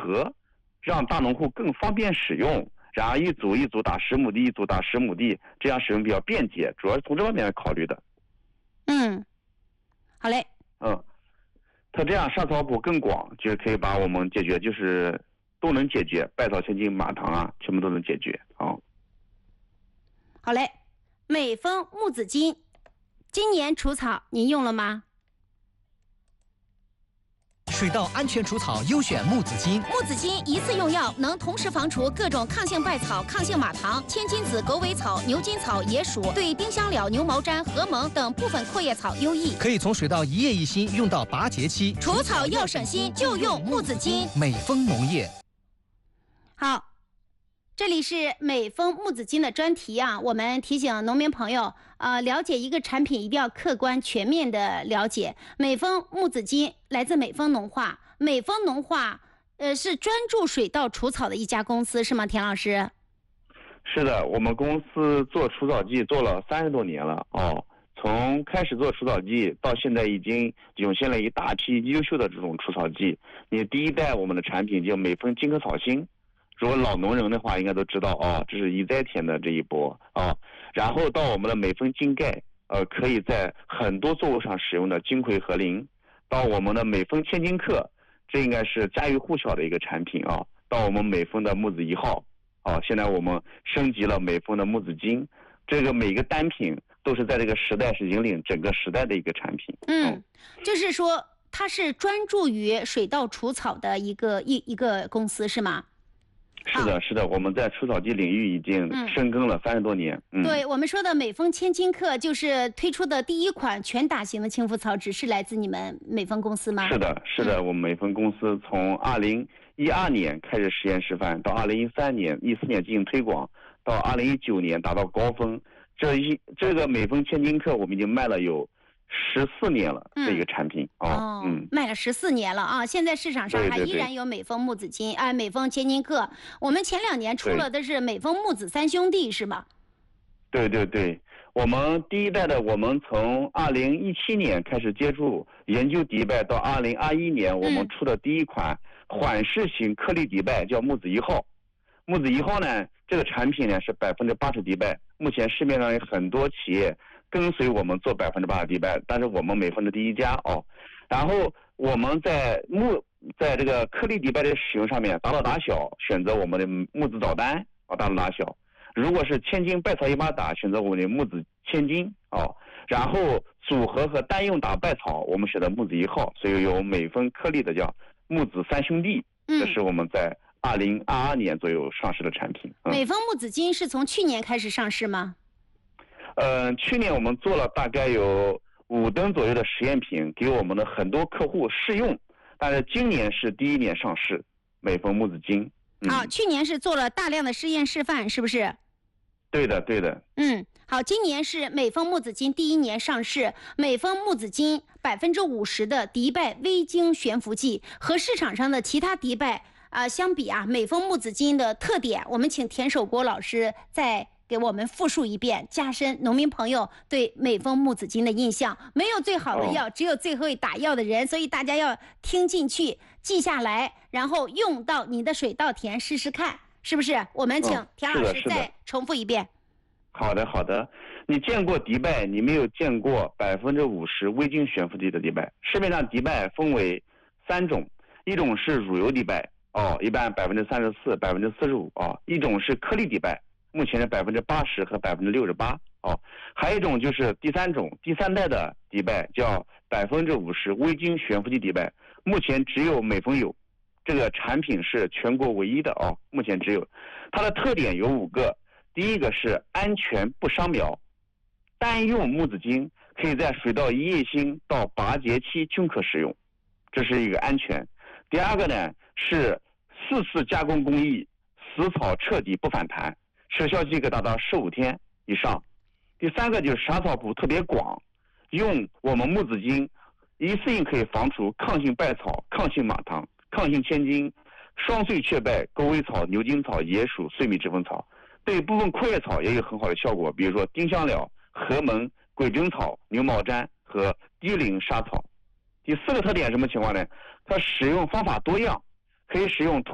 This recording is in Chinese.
合，让大农户更方便使用，然后一组一组打10亩地，一组打10亩地，这样使用比较便捷，主要是从这方面来考虑的。 好嘞。 它这样上草谱更广，就是可以把我们解决，就是都能解决，百草千金、马糖啊，全部都能解决啊。 好嘞，美丰木子金，今年除草您用了吗？ 水稻安全除草优选木子金。 木子金一次用药能同时防除各种抗性败草、抗性马糖、千金子、狗尾草、牛筋草、野鼠，对丁香蓼、牛毛毡、禾蒙等部分阔叶草优异。 可以从水稻一叶一心用到拔节期， 除草要省心，就用木子金。 美丰农业。 好，这里是美丰木子金的专题啊，我们提醒农民朋友，了解一个产品一定要客观全面的了解。美丰木子金来自美丰农化，美丰农化是专注水稻除草的一家公司，是吗，田老师？ 是的，我们公司做除草剂做了30多年了哦。从开始做除草剂到现在，已经涌现了一大批优秀的这种除草剂。你第一代我们的产品叫美丰金科草星，如果老农人的话应该都知道哦，这是移栽田的这一波啊。然后到我们的美丰金钙，可以在很多作物上使用的金葵和磷，到我们的美丰千金克，这应该是家喻户晓的一个产品啊。到我们美丰的木子1号，现在我们升级了美丰的木子金，这个每个单品都是在这个时代是引领整个时代的一个产品。 就是说它是专注于水稻除草的一个公司，是吗？ 是的，是的，我们在除草剂领域已经深耕了30多年。 对，我们说的美丰千金克就是推出的第一款全打型的轻浮草纸，是来自你们美丰公司吗？ 是的，是的，我们美丰公司从2012年开始实验示范，到2013年、14年进行推广，到2019年达到高峰。这个美丰千金克我们已经卖了有14年了，这一个产品卖了14年了啊！现在市场上还依然有美丰木子金，美丰千金克。我们前2年出了的是美丰木子3兄弟，是吗？ 对对对，我们第一代的，我们从2017年开始接触研究迪拜，到2021年我们出的第一款缓释型颗粒迪拜叫木子1号。木子1号呢，这个产品呢是80%迪拜，目前市面上有很多企业跟随我们做80%迪拜，但是我们美丰是第一家哦。然后我们在这个颗粒迪拜的使用上面，大到大小选择我们的木子导丹大到大小。如果是千金百草一把打，选择我们的木子千金然后组合和单用打败草，我们选择木子1号，所以有美丰颗粒的叫木子3兄弟。这是我们在2022年左右上市的产品。 美丰木子金是从去年开始上市吗？ 去年我们做了大概有5吨左右的实验品，给我们的很多客户试用，但是今年是第1年上市，美丰木子金。 去年是做了大量的试验示范，是不是？ 对的，对的。 好，今年是美丰木子金第1年上市，美丰木子金50%的迪拜微晶悬浮剂，和市场上的其他迪拜相比美丰木子金的特点，我们请田守国老师再给我们复述一遍，加深农民朋友对美丰木子金的印象。没有最好的药，只有最会打药的人，所以大家要听进去，记下来，然后用到你的水稻田试试看，是不是？我们请田老师再重复一遍。 好的，好的。你见过迪拜，你没有见过50%微晶悬浮剂的迪拜。市面上迪拜分为3种，一种是乳油迪拜一般34%、45%一种是颗粒迪拜，目前是80%和68%还有一种就是第3种，第3代的迪拜叫50%微晶悬浮剂迪拜，目前只有美丰有，这个产品是全国唯一的目前只有。它的特点有5个，第一个是安全不伤苗，单用木子金可以在水稻一叶心到拔节期均可使用，这是一个安全。第二个呢是4次加工工艺，死草彻底不反弹，时效期可达到15天以上。第3个就是杀草谱特别广，用我们木子金一次性可以防除抗性败草、抗性马糖、抗性千金、双穗雀败、狗尾草、牛筋草、野鼠、碎米脂粉草，对部分阔叶草也有很好的效果，比如说丁香蓼、禾蒙、鬼针草、牛毛毡和低磷杀草。第4个特点什么情况呢？它使用方法多样，可以使用